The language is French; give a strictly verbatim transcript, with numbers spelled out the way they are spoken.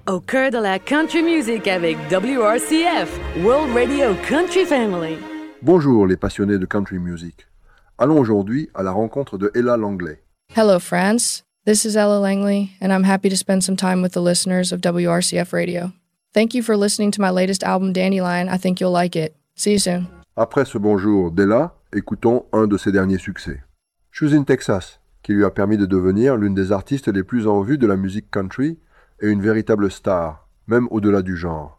Au cœur de la country music avec W R C F, World Radio Country Family. Bonjour les passionnés de country music. Allons aujourd'hui à la rencontre de Ella Langley. Hello, France. This is Ella Langley, and I'm happy to spend some time with the listeners of W R C F Radio. Thank you for listening to my latest album, Dandelion. I think you'll like it. See you soon. Après ce bonjour d'Ella, écoutons un de ses derniers succès. Shoes in Texas, qui lui a permis de devenir l'une des artistes les plus en vue de la musique country et une véritable star, même au-delà du genre.